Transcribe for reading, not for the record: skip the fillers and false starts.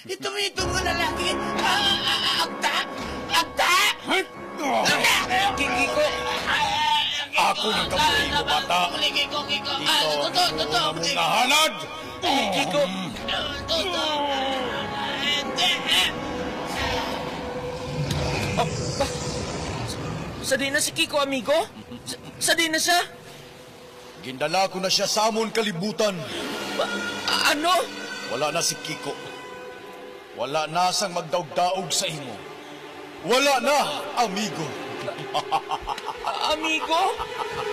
Itong nga lalaki. Agta! Agta! Kiko! Ako ng kabuhi mo, bata. Kiko! Ito, mong nahanad. Kiko! Sa di na si Kiko, amigo? Sa di na siya? Gindala ko na siya sa amon kalibutan. Ano? Wala na si Kiko. Wala na sang magdaog-daog sa imo. Wala na, amigo. Amigo?